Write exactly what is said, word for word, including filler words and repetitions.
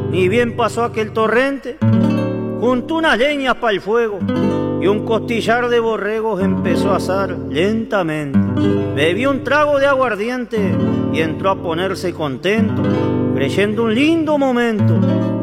Ni bien pasó aquel torrente, juntó unas leñas para el fuego y un costillar de borregos empezó a asar lentamente. Bebió un trago de aguardiente y entró a ponerse contento, creyendo un lindo momento